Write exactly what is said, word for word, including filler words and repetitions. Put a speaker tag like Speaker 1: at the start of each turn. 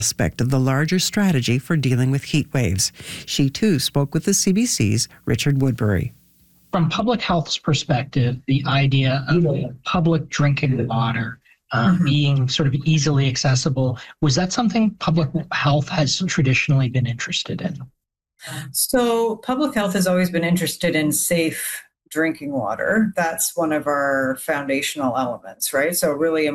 Speaker 1: aspect of the larger strategy for dealing with heat waves. She too spoke with the C B C's Richard Woodbury.
Speaker 2: From public health's perspective, the idea of public drinking water uh, mm-hmm. being sort of easily accessible, was that something public health has traditionally been interested in?
Speaker 3: So public health has always been interested in safe drinking water. That's one of our foundational elements, right? So really